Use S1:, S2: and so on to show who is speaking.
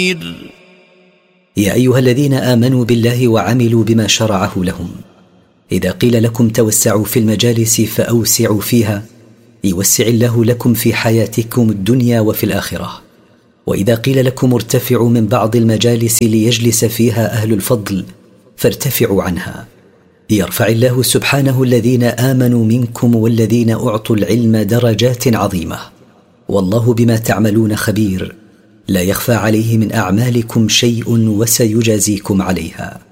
S1: يا أيها الذين آمنوا بالله وعملوا بما شرعه لهم، إذا قيل لكم توسعوا في المجالس فأوسعوا فيها يوسع الله لكم في حياتكم الدنيا وفي الآخرة. وإذا قيل لكم ارتفعوا من بعض المجالس ليجلس فيها أهل الفضل فارتفعوا عنها، يرفع الله سبحانه الذين آمنوا منكم والذين أعطوا العلم درجات عظيمة، والله بما تعملون خبير، لا يخفى عليه من أعمالكم شيء وسيجازيكم عليها.